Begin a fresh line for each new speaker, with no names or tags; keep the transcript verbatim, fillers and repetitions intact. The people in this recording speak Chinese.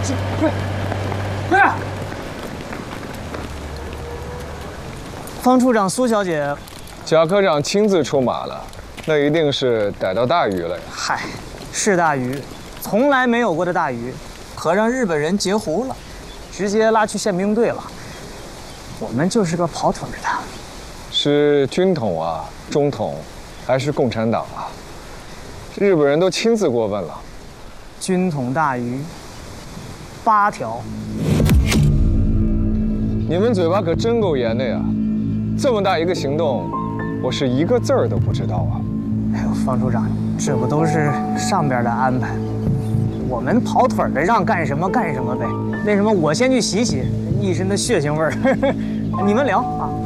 快，快点！方处长、苏小姐，
贾科长亲自出马了，那一定是逮到大鱼了呀。
嗨，是大鱼，从来没有过的大鱼，可让日本人截胡了，直接拉去宪兵队了。我们就是个跑腿的。
是军统啊，中统，还是共产党啊？日本人都亲自过问了。
军统大鱼，八条。
你们嘴巴可真够严的呀！这么大一个行动，我是一个字儿都不知道啊！
哎呦，方处长，这不都是上边的安排？我们跑腿的让干什么干什么呗。那什么，我先去洗洗，一身的血腥味儿。你们聊啊。